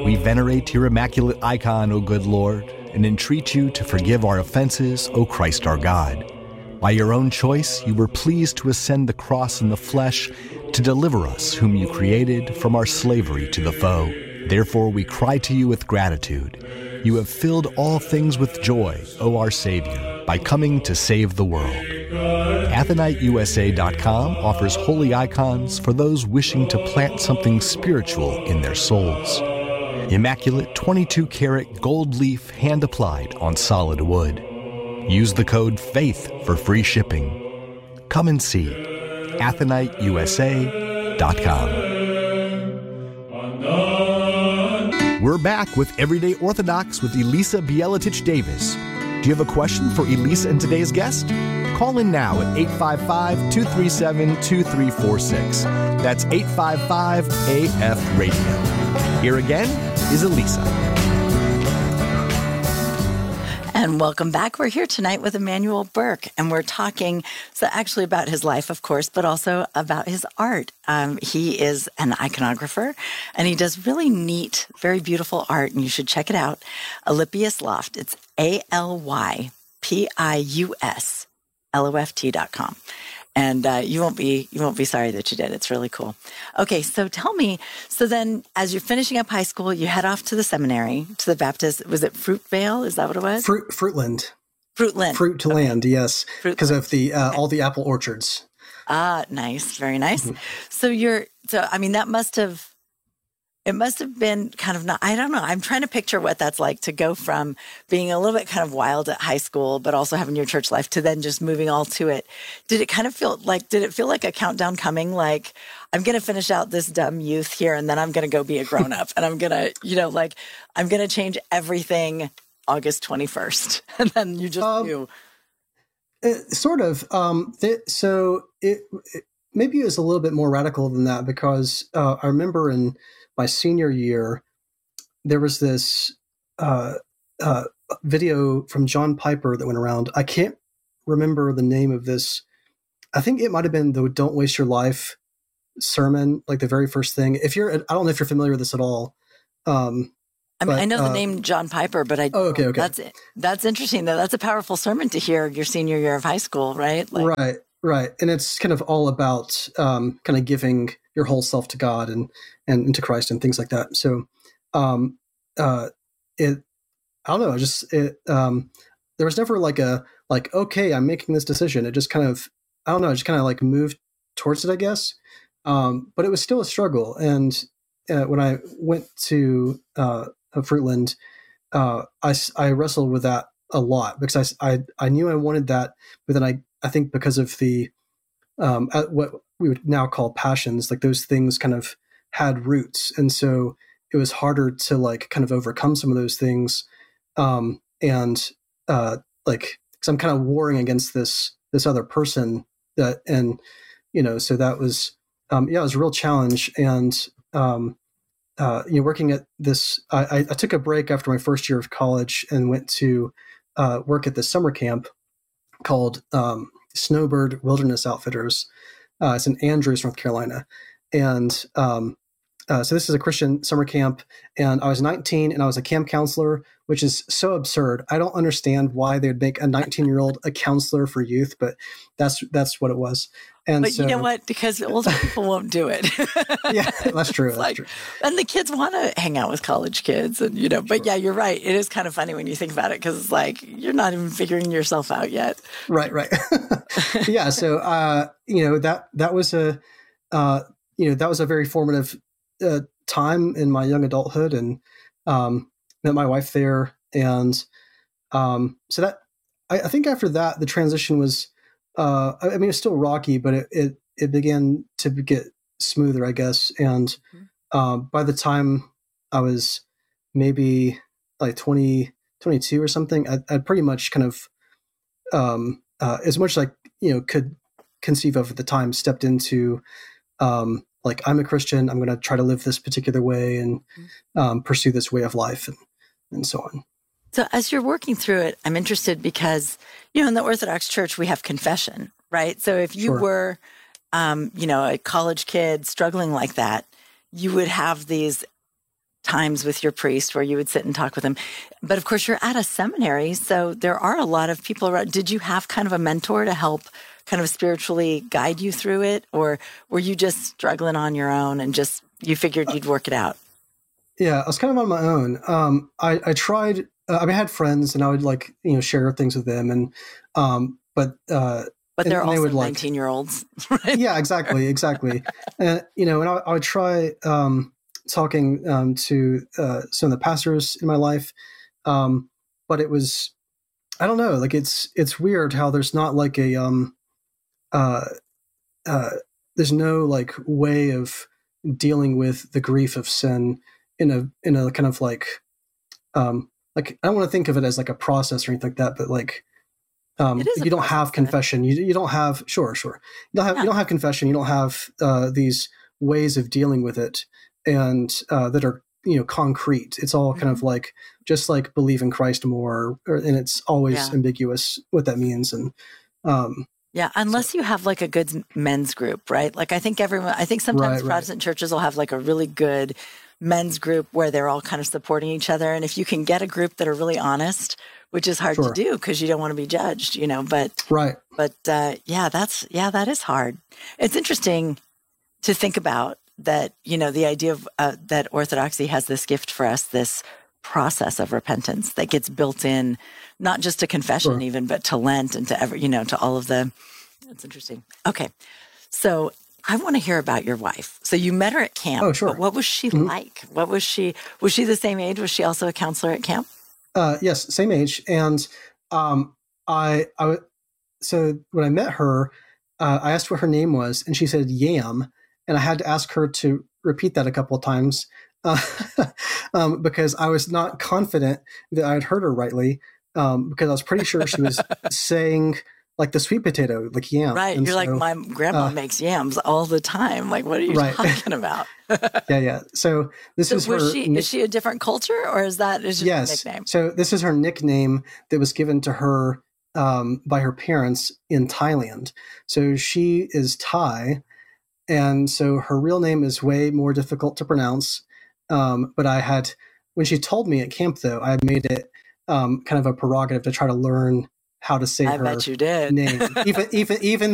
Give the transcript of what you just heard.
We venerate your immaculate icon, O good Lord, and entreat you to forgive our offenses, O Christ our God. By your own choice, you were pleased to ascend the cross in the flesh to deliver us, whom you created, from our slavery to the foe. Therefore, we cry to you with gratitude. You have filled all things with joy, O our Savior, by coming to save the world. AtheniteUSA.com offers holy icons for those wishing to plant something spiritual in their souls. Immaculate 22-karat gold leaf hand-applied on solid wood. Use the code FAITH for free shipping. Come and see. AtheniteUSA.com. We're back with Everyday Orthodox with Elisa Bieletich-Davis. Do you have a question for Elisa and today's guest? Call in now at 855-237-2346. That's 855-AF-RADIO. Here again is Elisa. And welcome back. We're here tonight with Emanuel Burke, and we're talking actually about his life, of course, but also about his art. He is an iconographer, and he does really neat, very beautiful art, and you should check it out. Alypius Loft. It's ALYPIUSLOFT.com. And you won't be sorry that you did. It's really cool. Okay, so tell me, so then as you're finishing up high school, you head off to the seminary, to the Baptist, was it Fruitvale? Is that what it was? Fruitland. Fruitland. Fruit to land, yes. Because of the all the apple orchards. Ah, nice. Very nice. Mm-hmm. It must have been kind of I don't know. I'm trying to picture what that's like to go from being a little bit kind of wild at high school, but also having your church life to then just moving all to it. Did it feel like a countdown coming? Like, I'm going to finish out this dumb youth here and then I'm going to go be a grown up and I'm going to, I'm going to change everything August 21st. And then you just do. Sort of. Maybe it was a little bit more radical than that because I remember in my senior year, there was this video from John Piper that went around. I can't remember the name of this. I think it might have been the "Don't Waste Your Life" sermon, like the very first thing. I don't know if you're familiar with this at all. I know the name John Piper, but okay. That's interesting though. That's a powerful sermon to hear your senior year of high school, right? Right. And it's kind of all about kind of giving your whole self to God and to Christ and things like that. So I don't know, there was never okay, I'm making this decision. It just kind of, I don't know, just kind of like moved towards it, I guess. But it was still a struggle. And when I went to Fruitland, I wrestled with that a lot because I knew I wanted that, but then I think because of the what we would now call passions, like those things kind of had roots, and so it was harder to like kind of overcome some of those things, because I'm kind of warring against this other person so that was it was a real challenge. And working at this, I took a break after my first year of college and went to work at this summer camp called Snowbird Wilderness Outfitters. It's in Andrews, North Carolina. And so this is a Christian summer camp. And I was 19 and I was a camp counselor, which is so absurd. I don't understand why they would make a 19-year-old a counselor for youth, but that's what it was. But you know what? Because older people won't do it. Yeah, that's true. That's true. And the kids want to hang out with college kids, and But yeah, you're right. It is kind of funny when you think about it because it's like you're not even figuring yourself out yet. Right. Yeah. So that was a very formative time in my young adulthood, and met my wife there, and so that I think after that the transition was. It's still rocky, but it began to get smoother, I guess. And by the time I was maybe like 20, 22 or something, I'd pretty much kind of, as much as I could conceive of at the time, stepped into I'm a Christian. I'm going to try to live this particular way and pursue this way of life and so on. So as you're working through it, I'm interested because, in the Orthodox Church, we have confession, right? So if you were, a college kid struggling like that, you would have these times with your priest where you would sit and talk with him. But of course, you're at a seminary, so there are a lot of people around. Did you have kind of a mentor to help kind of spiritually guide you through it? Or were you just struggling on your own and just, you figured you'd work it out? Yeah, I was kind of on my own. I tried, I mean, I had friends and I would like, share things with them. And, but they're also 19-year-olds, right? Yeah, exactly. And I would try, talking to some of the pastors in my life, but it was, I don't know, like it's weird how there's not like there's no like way of dealing with the grief of sin in a kind of like I don't want to think of it as like a process or anything like that, but like you don't have confession, you don't have sure you don't have confession, you don't have these ways of dealing with it, and that are concrete. It's all kind of like just like believe in Christ more, and it's always ambiguous what that means. And unless you have like a good men's group, right? Like I think sometimes Protestant churches will have like a really good men's group where they're all kind of supporting each other. And if you can get a group that are really honest, which is hard to do because you don't want to be judged, but that is hard. It's interesting to think about that, the idea of that Orthodoxy has this gift for us, this process of repentance that gets built in, not just to confession even, but to Lent and to to all of the, it's interesting. Okay. So I want to hear about your wife. So you met her at camp. Oh, sure. But what was she like? Was she the same age? Was she also a counselor at camp? Yes, same age. And so when I met her, I asked what her name was, and she said Yam, and I had to ask her to repeat that a couple of times because I was not confident that I had heard her rightly, because I was pretty sure she was saying like the sweet potato, like yam. Right. And you're like, my grandma makes yams all the time. Like, what are you talking about? Yeah. So this is her. Is she a different culture, or is just a nickname? So this is her nickname that was given to her by her parents in Thailand. So she is Thai, and so her real name is way more difficult to pronounce. But when she told me at camp, though, I had made it kind of a prerogative to try to learn how to say her bet you did. name, even